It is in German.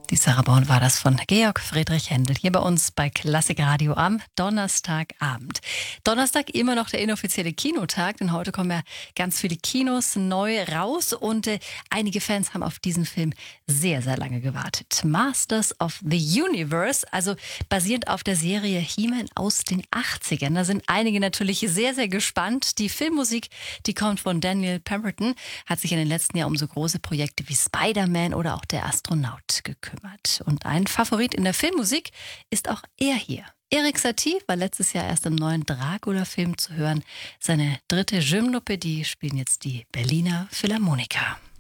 Die Sarah Born war das von Georg Friedrich Händel hier bei uns bei Klassikradio am Donnerstagabend. Donnerstag immer noch der inoffizielle Kinotag, denn heute kommen ja ganz viele Kinos neu raus und einige Fans haben auf diesen Film sehr, sehr lange gewartet. Masters of the Universe, also basierend auf der Serie He-Man aus den 80ern. Da sind einige natürlich sehr, sehr gespannt. Die Filmmusik, die kommt von Daniel Pemberton, hat sich in den letzten Jahren um so große Projekte wie Spider-Man oder auch Der Astronaut gekümmert. Und ein Favorit in der Filmmusik ist auch er hier. Erik Satie war letztes Jahr erst im neuen Dracula-Film zu hören. Seine dritte Gymnopädie spielen jetzt die Berliner Philharmoniker.